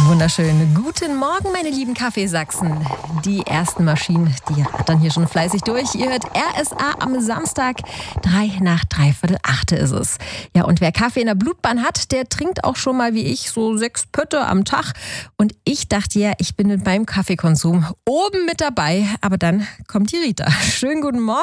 Wunderschön. Guten Morgen, meine lieben Kaffeesachsen. Die ersten Maschinen, die rattern hier schon fleißig durch. Ihr hört RSA am Samstag, 7:03 ist es. Ja, und wer Kaffee in der Blutbahn hat, der trinkt auch schon mal wie ich so 6 Pötte am Tag. Und ich dachte ja, ich bin mit meinem Kaffeekonsum oben mit dabei. Aber dann kommt die Rita. Schönen guten Morgen.